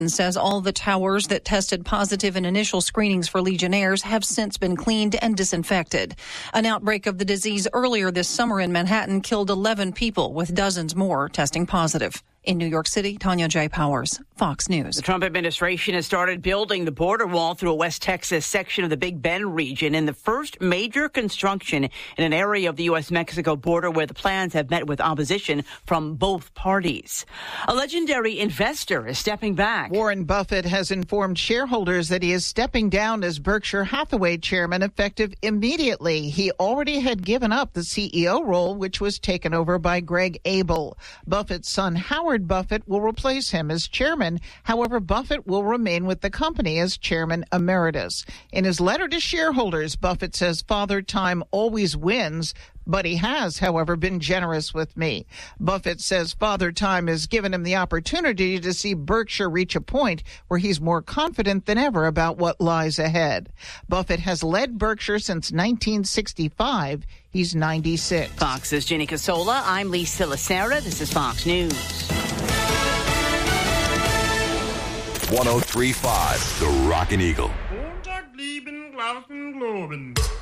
says all the towers that tested positive in initial screenings for Legionnaires have since been cleaned and disinfected. An outbreak of the disease earlier this summer in Manhattan killed 11 people, with dozens more testing positive. In New York City, Tanya J. Powers, Fox News. The Trump administration has started building the border wall through a West Texas section of the Big Bend region in the first major construction in an area of the U.S.-Mexico border where the plans have met with opposition from both parties. A legendary investor is stepping back. Warren Buffett has informed shareholders that he is stepping down as Berkshire Hathaway chairman effective immediately. He already had given up the CEO role, which was taken over by Greg Abel. Buffett's son, Howard Buffett, will replace him as chairman. However, Buffett will remain with the company as chairman emeritus. In his letter to shareholders, Buffett says Father Time always wins, but he has, however, been generous with me. Buffett says Father Time has given him the opportunity to see Berkshire reach a point where he's more confident than ever about what lies ahead. Buffett has led Berkshire since 1965. He's 96. Fox's Jenny Casola. I'm Lisa Lacera. This is Fox News. 103.5, The Rockin' Eagle. Montag blieben, glasen, globen.